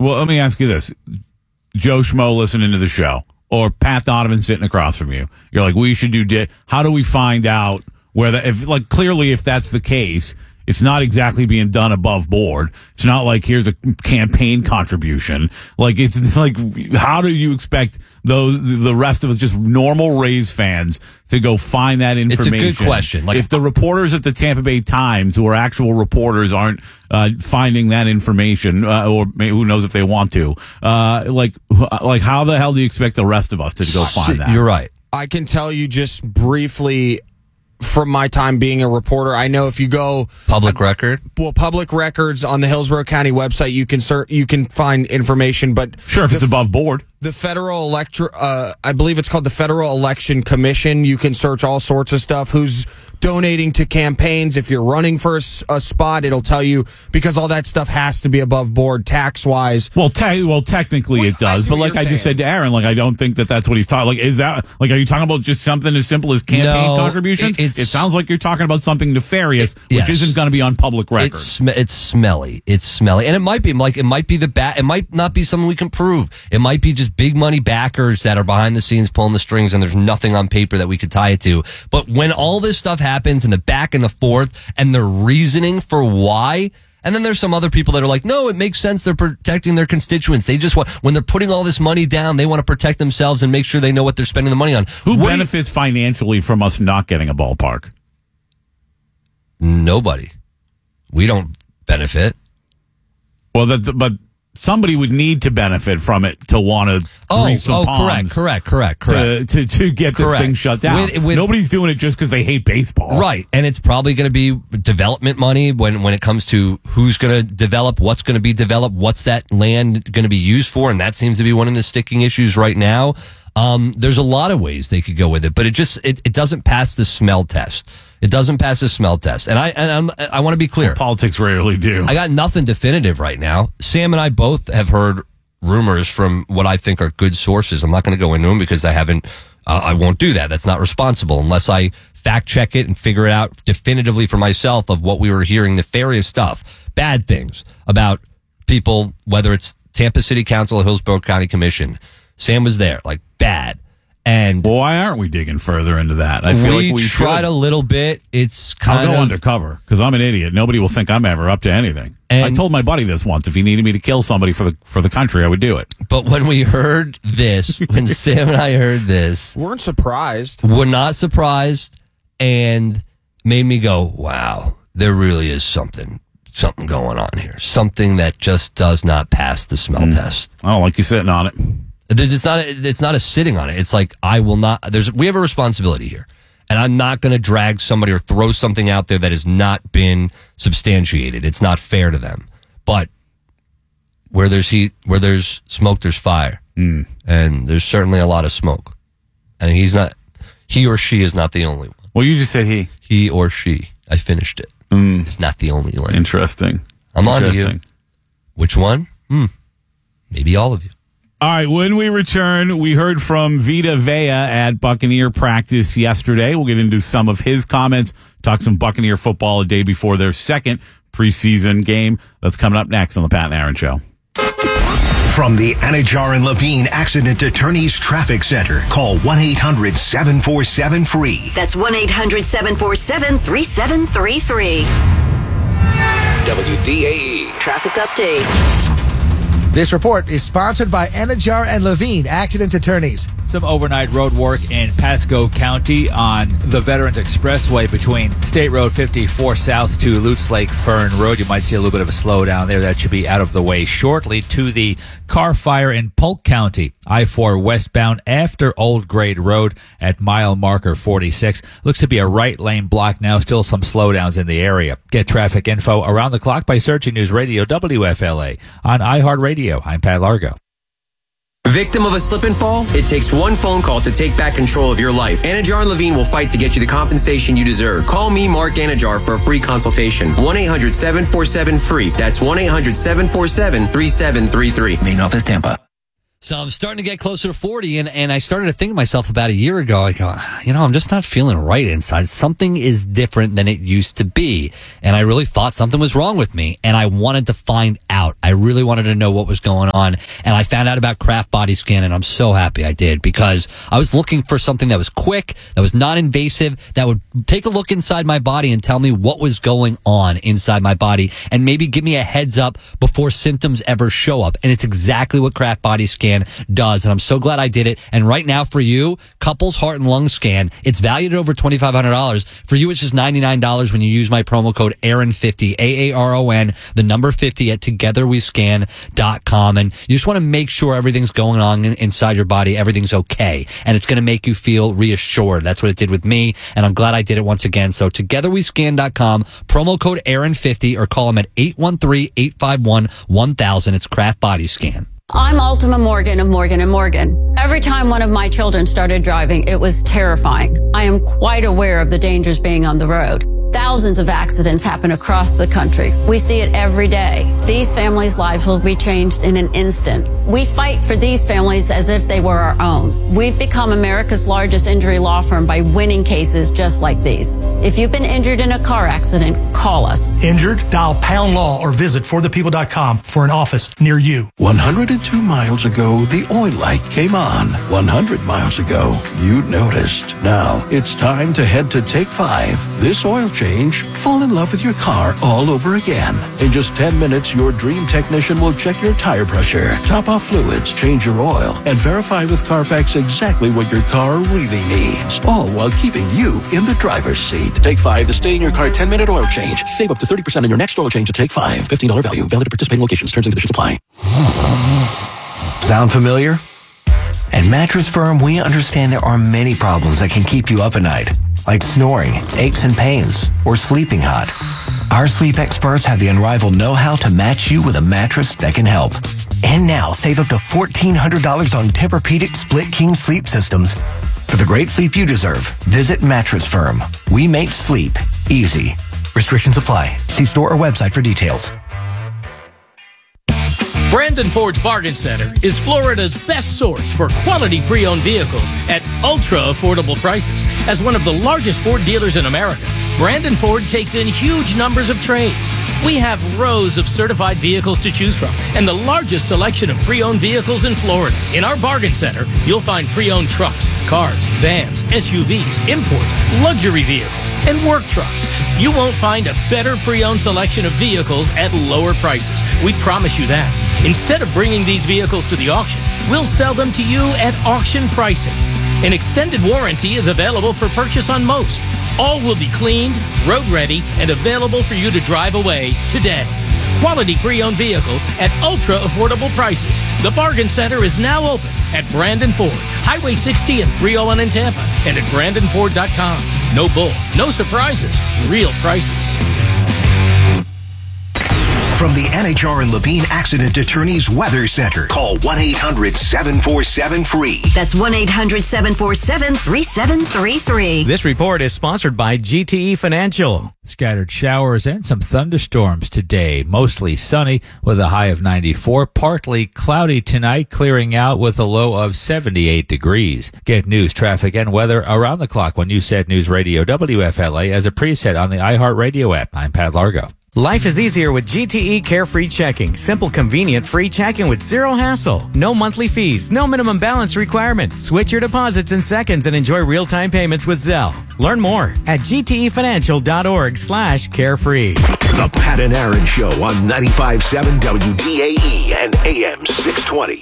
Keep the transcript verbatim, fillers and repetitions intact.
Well, let me ask you this. Joe Schmo listening to the show, or Pat Donovan sitting across from you. You're like, we should do di- how do we find out whether, if, like, clearly if that's the case, it's not exactly being done above board. It's not like here's a campaign contribution. Like, it's like, how do you expect those, the rest of us, just normal Rays fans, to go find that information? It's a good question. Like, if the reporters at the Tampa Bay Times, who are actual reporters, aren't uh, finding that information, uh, or maybe who knows if they want to, uh, like, like how the hell do you expect the rest of us to go find that? You're right. I can tell you just briefly from my time being a reporter, I know if you go public record, well, public records on the Hillsborough County website, you can cert, you can find information. But sure, if the, it's above board, the federal electro, uh, I believe it's called the Federal Election Commission. You can search all sorts of stuff. Who's donating to campaigns? If you're running for a, a spot, it'll tell you, because all that stuff has to be above board tax wise. Well, te- well, technically well, it does, but like I saying. just said to Aaron, like I don't think that that's what he's talking. Like, is that like are you talking about just something as simple as campaign no, contributions? It, it sounds like you're talking about something nefarious, it, which yes. isn't going to be on public record. It's sm- it's smelly. It's smelly, and it might be like it might be the bat. It might not be something we can prove. It might be just big money backers that are behind the scenes pulling the strings, and there's nothing on paper that we could tie it to. But when all this stuff happens in the back and the forth, and the reasoning for why. And then there's some other people that are like, no, it makes sense. They're protecting their constituents. They just want, when they're putting all this money down, they want to protect themselves and make sure they know what they're spending the money on. Who what benefits you, financially from us not getting a ballpark? Nobody. We don't benefit. Well, that, but somebody would need to benefit from it to want to oh, grease some oh, palms. Correct, correct, correct, correct. To, to, to get this correct. thing shut down. With, with, Nobody's doing it just because they hate baseball. Right, and it's probably going to be development money when, when it comes to who's going to develop, what's going to be developed, what's that land going to be used for, and that seems to be one of the sticking issues right now. Um, there's a lot of ways they could go with it, but it just it, it doesn't pass the smell test. It doesn't pass the smell test, and I and I'm, I want to be clear. Well, politics rarely do. I got nothing definitive right now. Sam and I both have heard rumors from what I think are good sources. I'm not going to go into them because I haven't. Uh, I won't do that. That's not responsible unless I fact check it and figure it out definitively for myself of what we were hearing, nefarious stuff, bad things about people, whether it's Tampa City Council or Hillsborough County Commission. Sam was there, like bad. And well, why aren't we digging further into that? I feel we like we tried should. a little bit. It's kind I'll go of undercover because I'm an idiot. Nobody will think I'm ever up to anything. And, I told my buddy this once. If he needed me to kill somebody for the for the country, I would do it. But when we heard this, when Sam and I heard this, weren't surprised. We're not surprised, and made me go, "Wow, there really is something." Something going on here. Something that just does not pass the smell mm. test. I don't like you sitting on it. It's not. It's not a sitting on it. It's like I will not. There's. We have a responsibility here, and I'm not going to drag somebody or throw something out there that has not been substantiated. It's not fair to them. But where there's heat, where there's smoke, there's fire, mm. and there's certainly a lot of smoke. And he's not. He or she is not the only one. Well, you just said he. He or she. I finished it. Mm. It's not the only one. Interesting. I'm on to Interesting. you. Which one? Hmm. Maybe all of you. All right, when we return, we heard from Vita Vea at Buccaneer practice yesterday. We'll get into some of his comments, talk some Buccaneer football a day before their second preseason game. That's coming up next on the Pat and Aaron Show. From the Anajar and Levine Accident Attorneys Traffic Center, call one eight hundred seven four seven free. That's one eight hundred seven four seven three seven three three. W D A E Traffic Update. This report is sponsored by Anajar and Levine Accident Attorneys. Some overnight road work in Pasco County on the Veterans Expressway between State Road fifty-four South to Lutz Lake Fern Road. You might see a little bit of a slowdown there. That should be out of the way shortly. To the car fire in Polk County, I four westbound after Old Grade Road at mile marker forty-six. Looks to be a right lane block now. Still some slowdowns in the area. Get traffic info around the clock by searching News Radio W F L A on iHeartRadio. I'm Pat Largo. Victim of a slip and fall? It takes one phone call to take back control of your life. Anajar and Levine will fight to get you the compensation you deserve. Call me, Mark Anajar, for a free consultation. one eight hundred seven four seven free. That's one eight hundred seven four seven three seven three three. Main office, Tampa. So I'm starting to get closer to forty, and, and I started to think to myself about a year ago, I go, you know, I'm just not feeling right inside. Something is different than it used to be. And I really thought something was wrong with me, and I wanted to find out. I really wanted to know what was going on, and I found out about Kraft Body Scan, and I'm so happy I did, because I was looking for something that was quick, that was non-invasive, that would take a look inside my body and tell me what was going on inside my body, and maybe give me a heads up before symptoms ever show up. And it's exactly what Kraft Body Scan does, and I'm so glad I did it. And right now for you, Couples Heart and Lung Scan, it's valued at over twenty-five hundred dollars. For you, it's just ninety-nine dollars when you use my promo code Aaron fifty, A A R O N, the number fifty at together we scan dot com. And you just want to make sure everything's going on in, inside your body, everything's okay, and it's going to make you feel reassured. That's what it did with me, and I'm glad I did it once again. So together we scan dot com, promo code Aaron fifty, or call them at eight one three, eight five one, one thousand. It's Kraft Body Scan. I'm Ultima Morgan of Morgan and Morgan. Every time one of my children started driving, it was terrifying. I am quite aware of the dangers being on the road. Thousands of accidents happen across the country. We see it every day. These families' lives will be changed in an instant. We fight for these families as if they were our own. We've become America's largest injury law firm by winning cases just like these. If you've been injured in a car accident, call us. Injured? Dial pound law or visit for the people dot com for an office near you. one hundred two miles ago, the oil light came on. one hundred miles ago, you noticed. Now, it's time to head to Take five. This oil change, fall in love with your car all over again. In just ten minutes, your dream technician will check your tire pressure, top off fluids, change your oil, and verify with Carfax exactly what your car really needs. All while keeping you in the driver's seat. Take five, the stay in your car ten minute oil change. Save up to thirty percent on your next oil change at Take five. fifteen dollars value. Valid at participating locations. Terms and conditions apply. Sound familiar? At Mattress Firm, we understand there are many problems that can keep you up at night, like snoring, aches and pains, or sleeping hot. Our sleep experts have the unrivaled know-how to match you with a mattress that can help. And now, save up to fourteen hundred dollars on Tempur-Pedic Split King sleep systems. For the great sleep you deserve, visit Mattress Firm. We make sleep easy. Restrictions apply. See store or website for details. Brandon Ford's Bargain Center is Florida's best source for quality pre-owned vehicles at ultra-affordable prices. As one of the largest Ford dealers in America, Brandon Ford takes in huge numbers of trades. We have rows of certified vehicles to choose from and the largest selection of pre-owned vehicles in Florida. In our Bargain Center, you'll find pre-owned trucks, cars, vans, S U Vs, imports, luxury vehicles, and work trucks. You won't find a better pre-owned selection of vehicles at lower prices. We promise you that. Instead of bringing these vehicles to the auction, we'll sell them to you at auction pricing. An extended warranty is available for purchase on most. All will be cleaned, road ready, and available for you to drive away today. Quality pre-owned vehicles at ultra affordable prices. The Bargain Center is now open at Brandon Ford, Highway sixty and three oh one in Tampa, and at Brandon Ford dot com. No bull, no surprises, real prices. From the N H R and Levine Accident Attorneys Weather Center, call one eight hundred seven four seven free. That's one eight hundred seven four seven three seven three three. This report is sponsored by G T E Financial. Scattered showers and some thunderstorms today. Mostly sunny with a high of ninety-four. Partly cloudy tonight, clearing out with a low of seventy-eight degrees. Get news, traffic, and weather around the clock when you set News Radio W F L A as a preset on the iHeartRadio app. I'm Pat Largo. Life is easier with G T E Carefree Checking. Simple, convenient, free checking with zero hassle. No monthly fees, no minimum balance requirement. Switch your deposits in seconds and enjoy real-time payments with Zelle. Learn more at G T E financial dot org slash carefree. The Pat and Aaron Show on ninety-five point seven W D A E and A M six twenty.